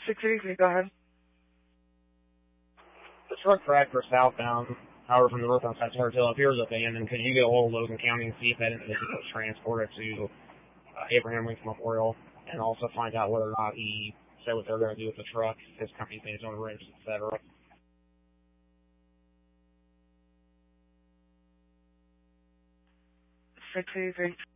683, go ahead. The truck tractor southbound, however, from the northbound side to Hill appears abandoned. Could you get a hold of Logan County and see if that individual was transported to Abraham Lincoln Memorial, and also find out whether or not he said what they're going to do with the truck, his company's made his own arrangements, etc. 683.